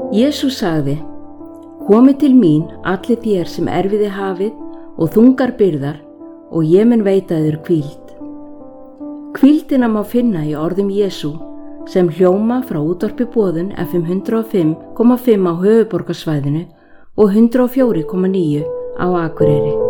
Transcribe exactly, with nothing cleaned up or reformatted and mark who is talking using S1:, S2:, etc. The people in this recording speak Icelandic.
S1: Jesús sagði: Komið til mín allir þér sem erfiði hafið og þungar byrðar og ég mun veita þér hvíld. Hvíldina má finna í orðum Jesú sem hljóma frá útvarpi Boðun F M hundrað og fimm komma fimm á höfuðborgarsvæðinu og hundrað og fjögur komma níu á Akureyri.